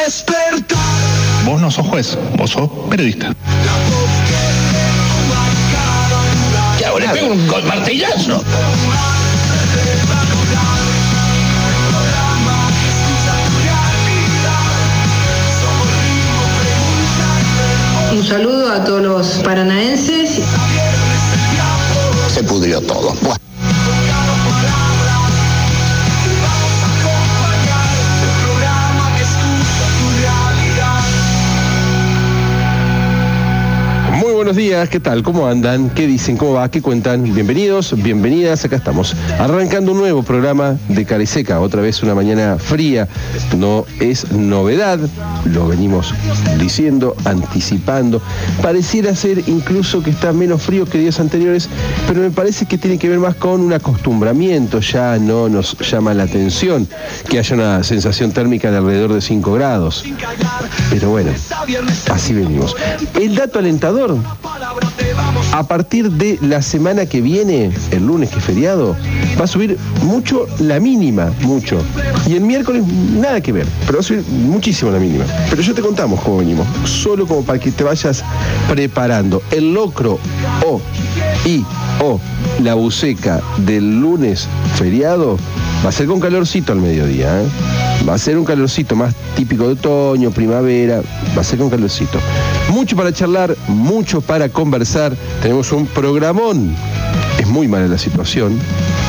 despertar. Vos no sos juez, vos sos periodista. ¿Qué hago? Le pego un martillazo. Un saludo a todos los paranaenses. Se pudrió todo. Buah. Buenos días, ¿qué tal? ¿Cómo andan? ¿Qué dicen? ¿Cómo va? ¿Qué cuentan? Bienvenidos, bienvenidas, acá estamos. Arrancando un nuevo programa de Cara y Seca, otra vez una mañana fría. No es novedad, lo venimos diciendo, anticipando. Pareciera ser incluso que está menos frío que días anteriores, pero me parece que tiene que ver más con un acostumbramiento. Ya no nos llama la atención que haya una sensación térmica de alrededor de 5 grados. Pero bueno, así venimos. El dato alentador: a partir de la semana que viene, el lunes que es feriado, va a subir mucho la mínima, mucho. Y el miércoles nada que ver, pero va a subir muchísimo la mínima. Pero ya te contamos cómo venimos, solo como para que te vayas preparando. El locro o la buceca del lunes feriado va a ser con calorcito al mediodía, ¿eh? Va a ser un calorcito más típico de otoño, primavera, va a ser con calorcito. Mucho para charlar, mucho para conversar. Tenemos un programón. Es muy mala la situación.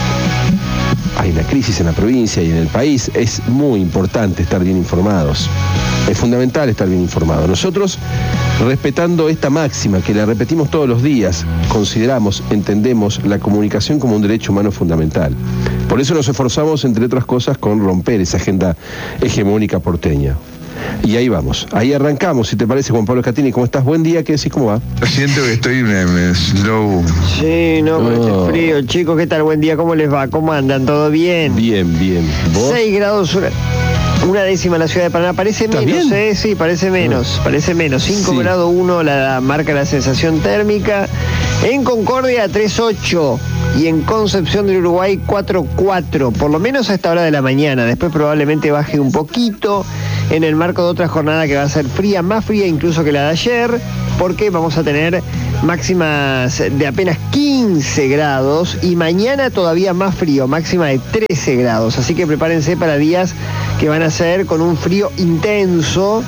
Hay una crisis en la provincia y en el país. Es muy importante estar bien informados. Es fundamental estar bien informados. Nosotros, respetando esta máxima, que la repetimos todos los días, consideramos, entendemos la comunicación como un derecho humano fundamental. Por eso nos esforzamos, entre otras cosas, con romper esa agenda hegemónica porteña. Y ahí vamos, ahí arrancamos, si te parece, Juan Pablo Catini. ¿Cómo estás? Buen día, ¿qué decís? ¿Cómo va? Siento que estoy en slow. Sí, no, con este frío. Chicos, ¿qué tal? Buen día, ¿cómo les va? ¿Cómo andan? ¿Todo bien? Bien, bien. ¿Vos? 6 grados, una décima en la ciudad de Paraná. Parece menos, bien? Sí, parece menos. Parece menos. 5 Sí. grados 1 la marca la sensación térmica. En Concordia 3.8 y en Concepción del Uruguay 4.4, por lo menos a esta hora de la mañana. Después probablemente baje un poquito en el marco de otra jornada que va a ser fría, más fría incluso que la de ayer, porque vamos a tener máximas de apenas 15 grados y mañana todavía más frío, máxima de 13 grados. Así que prepárense para días que van a ser con un frío intenso,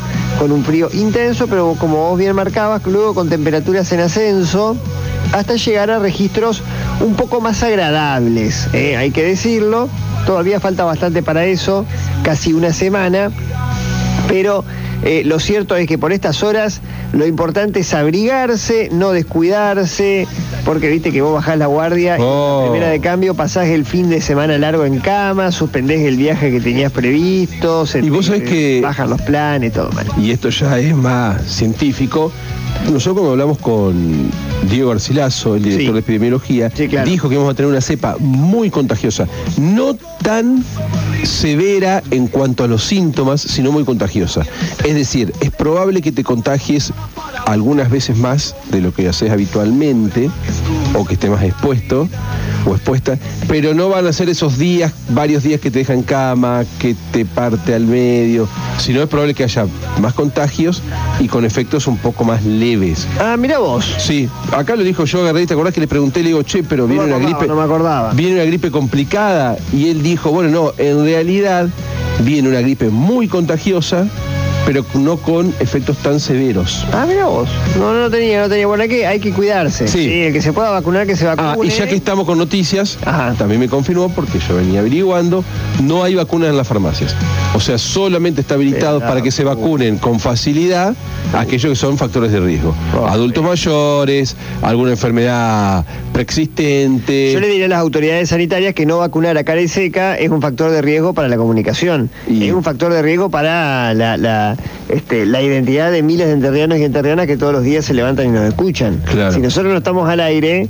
pero como vos bien marcabas, luego con temperaturas en ascenso, hasta llegar a registros un poco más agradables, hay que decirlo. Todavía falta bastante para eso, casi una semana, pero lo cierto es que por estas horas lo importante es abrigarse, no descuidarse, porque viste que vos bajás la guardia y en la primera de cambio pasás el fin de semana largo en cama, suspendés el viaje que tenías previsto, y vos sabés que bajan los planes, todo mal. Y esto ya es más científico. Nosotros, cuando hablamos con Diego Garcilaso, el director de epidemiología, claro, dijo que vamos a tener una cepa muy contagiosa, no tan severa en cuanto a los síntomas, sino muy contagiosa. Es decir, es probable que te contagies algunas veces más de lo que haces habitualmente, o que estés más expuesto o expuesta, pero no van a ser esos días, varios días que te dejan cama, que te parte al medio, sino es probable que haya más contagios y con efectos un poco más leves. Ah, mira vos. Sí, acá lo dijo yo, Garrett, ¿te acordás que le pregunté? Le digo, che, pero viene una gripe. No me acordaba. Viene una gripe complicada, y él dijo, bueno, no, en realidad viene una gripe muy contagiosa, pero no con efectos tan severos. Ah, mira vos. No tenía. Bueno, hay que cuidarse. Sí, el que se pueda vacunar, que se vacune. Ah, y ya que estamos con noticias, también me confirmó, porque yo venía averiguando, no hay vacunas en las farmacias. O sea, solamente está habilitado para que se vacunen con facilidad aquellos que son factores de riesgo. Adultos mayores, alguna enfermedad preexistente. Yo le diré a las autoridades sanitarias que no vacunar a cara y seca es un factor de riesgo para la comunicación. Es un factor de riesgo para la identidad de miles de enterrianos y enterrianas que todos los días se levantan y nos escuchan. Claro. Si nosotros no estamos al aire,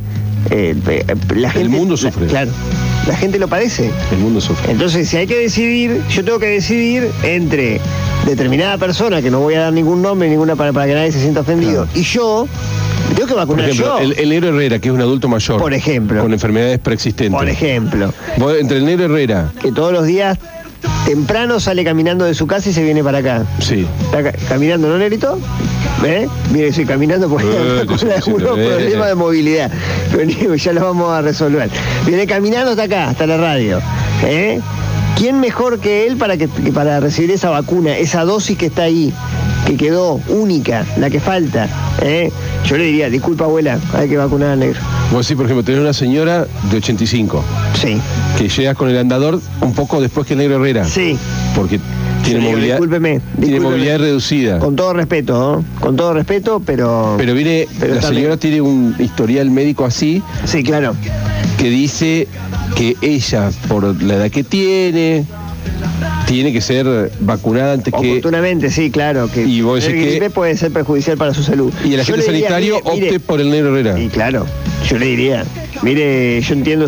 la gente... El mundo sufre. Claro. La gente lo padece. El mundo sufre. Entonces, si hay que decidir, yo tengo que decidir entre determinada persona, que no voy a dar ningún nombre, ninguna para que nadie se sienta ofendido, y yo, tengo que vacunar. Por ejemplo, yo. El negro Herrera, que es un adulto mayor. Por ejemplo. Con enfermedades preexistentes. Por ejemplo. Vos, entre el negro Herrera. Que todos los días temprano sale caminando de su casa y se viene para acá. Sí. Está caminando, ¿no, Negrito? Viene, sí, caminando porque con algunos problemas de movilidad. Pero ya los vamos a resolver. Viene caminando hasta acá, hasta la radio. ¿Quién mejor que él para recibir esa vacuna, esa dosis que está ahí, que quedó única, la que falta? Yo le diría, disculpa abuela, hay que vacunar al negro. Vos sí, por ejemplo, tenés una señora de 85. Sí. Que llega con el andador un poco después que el negro Herrera. Sí. Porque tiene movilidad. Discúlpeme. Tiene movilidad reducida. Con todo respeto, ¿no? Con todo respeto, pero. Pero la señora tiene un historial médico así. Sí, claro. Que dice que ella, por la edad que tiene que ser vacunada antes que... Oportunamente, sí, claro. Que y vos decís que puede ser perjudicial para su salud. Y el agente sanitario opte por el negro Herrera. Y claro, yo le diría, mire, yo entiendo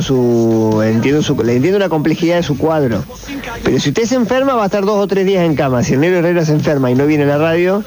la complejidad de su cuadro. Pero si usted se enferma, va a estar 2 o 3 días en cama. Si el negro Herrera se enferma y no viene a la radio,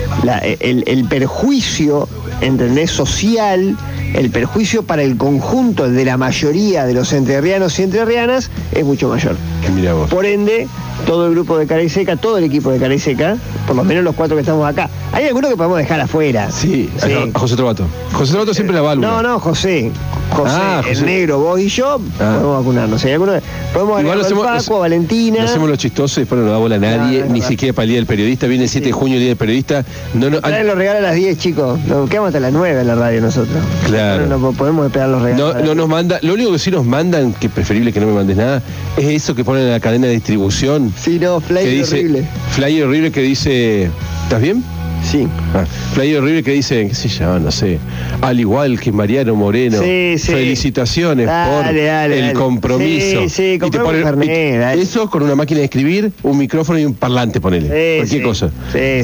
el perjuicio, ¿entendés?, social, el perjuicio para el conjunto de la mayoría de los entrerrianos y entrerrianas es mucho mayor. Mirá vos. Por ende, todo el grupo de Cara y Seca, todo el equipo de Cara y Seca, por lo menos los 4 que estamos acá. Hay algunos que podemos dejar afuera. Sí. A José Trovato. José Trovato siempre la válvula. No, José, José. el negro, vos y yo, podemos vacunarnos. Hay algunos, podemos agregar al Paco, a Valentina. No hacemos lo chistoso y después no nos da bola a nadie, ni siquiera para el Día del Periodista. Viene el 7 de junio, el Día del Periodista. Traen los regalos a las 10, chicos. Nos quedamos hasta las 9 en la radio nosotros. Claro. No podemos esperar los regalos. No nos manda, lo único que sí nos mandan, que es preferible que no me mandes nada, es eso que ponen en la cadena de distribución. Sí, no, flyer horrible. Flyer horrible que dice, ¿estás bien? Sí. Flyer horrible que dice, qué sé yo, no sé, al igual que Mariano Moreno, felicitaciones por el compromiso. Sí, y te ponen, eso con una máquina de escribir, un micrófono y un parlante, ponele, cualquier cosa.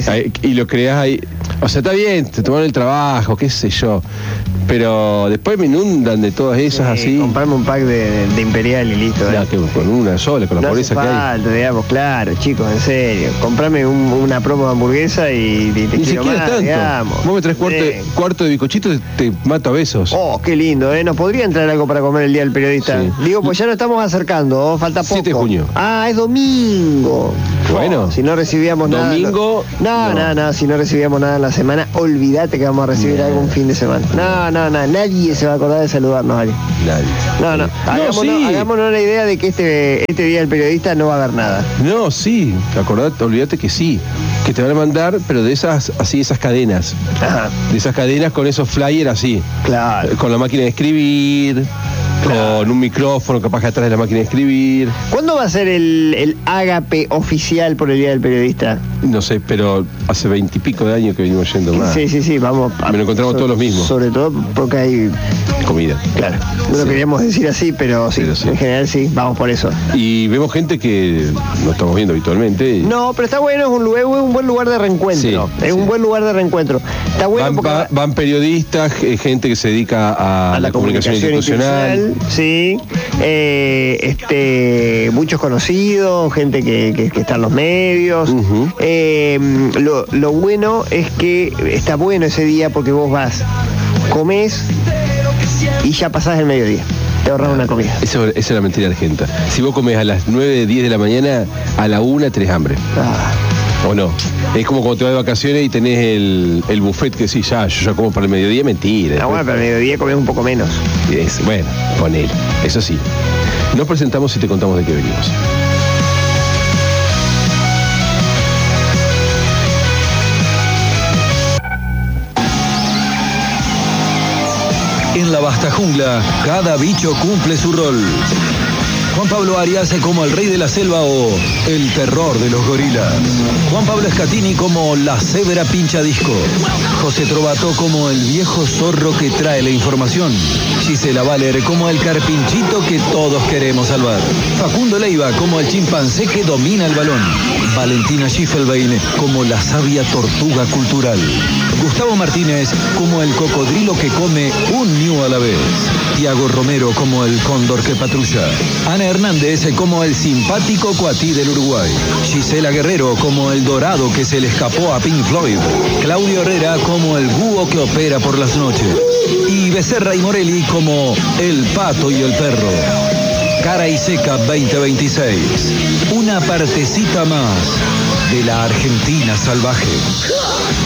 Y lo creas ahí, o sea, está bien, te toman el trabajo, qué sé yo, pero después me inundan de todas esas así. Comprarme un pack de Imperial y listo. Que con una sola, con la pobreza que hay. Digamos, claro, chicos, en serio. Comprame una promo de hamburguesa y te ni quiero siquiera más, tanto. digamos. Vos me traes cuarto de bizcochito y te mato a besos. Oh, qué lindo, ¿eh? Nos podría entrar algo para comer el Día del Periodista. Sí. Digo, pues ya nos estamos acercando, falta poco. 7 de junio. Es domingo. Bueno. Si no recibíamos nada. ¿Domingo? No, si no recibíamos nada en la semana, olvídate que vamos a recibir algo un fin de semana. No, nadie se va a acordar de saludarnos, Ali. Nadie. No. Hagámonos la idea de que este Día del Periodista no va a haber nada. No, sí, olvídate que sí. Que te van a mandar, pero de esas cadenas. Ajá. De esas cadenas con esos flyers así. Claro. Con la máquina de escribir, con un micrófono capaz que atrás de la máquina de escribir. ¿Cuándo va a ser el ágape oficial por el Día del Periodista? No sé, pero hace 20 y pico de años que venimos yendo más. Sí, vamos. Me lo encontramos todos los mismos. Sobre todo porque hay comida. Claro. No lo queríamos decir así, pero sí, en general sí, vamos por eso. Y vemos gente que no estamos viendo habitualmente. No, pero está bueno, es un buen lugar de reencuentro. Un buen lugar de reencuentro. Está bueno van periodistas, gente que se dedica a la comunicación institucional. Sí. Muchos conocidos, gente que está en los medios. Uh-huh. Lo bueno es que está bueno ese día porque vos vas, comés y ya pasás el mediodía. Te ahorras una comida. Esa es la mentira argenta. Si vos comés a las 9, 10 de la mañana, a la 1 tenés hambre. ¿O no? Es como cuando te vas de vacaciones y tenés el buffet que decís, yo ya como para el mediodía, mentira. Bueno, pero al mediodía comés un poco menos. Bueno, ponele. Eso sí. Nos presentamos y te contamos de qué venimos. En la vasta jungla, cada bicho cumple su rol. Juan Pablo Arias como el rey de la selva o el terror de los gorilas. Juan Pablo Scatini como la cebra pincha disco. José Trovato como el viejo zorro que trae la información. Gisela Valer como el carpinchito que todos queremos salvar. Facundo Leiva como el chimpancé que domina el balón. Valentina Schiffelbein como la sabia tortuga cultural. Gustavo Martínez como el cocodrilo que come un ñu a la vez. Tiago Romero como el cóndor que patrulla. Ana Hernández como el simpático cuatí del Uruguay. Gisela Guerrero como el dorado que se le escapó a Pink Floyd. Claudio Herrera como el búho que opera por las noches. Y Becerra y Morelli como el pato y el perro. Cara y Seca 2026. Una partecita más de la Argentina salvaje.